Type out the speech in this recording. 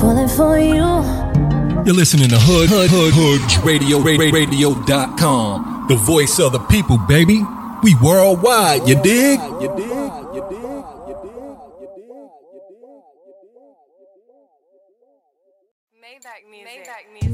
falling for you. You're listening to HoodRadio.com, the voice of the people, baby. We worldwide, you dig? Maybach music.